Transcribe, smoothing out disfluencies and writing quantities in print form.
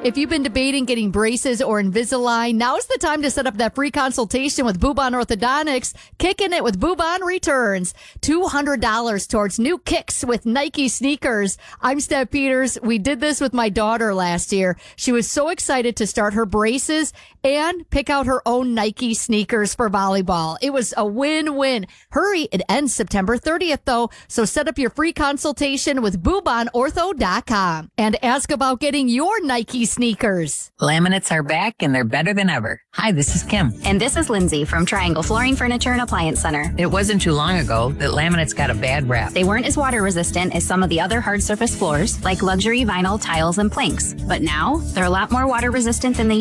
If you've been debating getting braces or Invisalign, now's the time to set up that free consultation with Boobon Orthodontics. Kicking it with Boobon Returns. $200 towards new kicks with Nike sneakers. I'm Steph Peters. We did this with my daughter last year. She was so excited to start her braces and pick out her own Nike sneakers for volleyball. It was a win-win. Hurry, it ends September 30th, though, so set up your free consultation with BoobonOrtho.com and ask about getting your Nike sneakers. Laminates are back, and they're better than ever. Hi, this is Kim. And this is Lindsay from Triangle Flooring Furniture and Appliance Center. It wasn't too long ago that laminates got a bad rap. They weren't as water resistant as some of the other hard surface floors, like luxury vinyl, tiles, and planks. But now, they're a lot more water resistant than they